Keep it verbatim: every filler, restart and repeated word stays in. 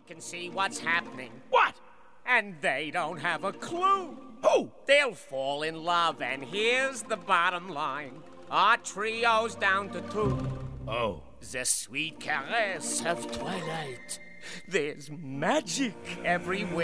can see what's happening. What? And they don't have a clue. Who? They'll fall in love, and here's the bottom line. Our trio's down to two. Oh. The sweet caress of twilight. There's magic everywhere.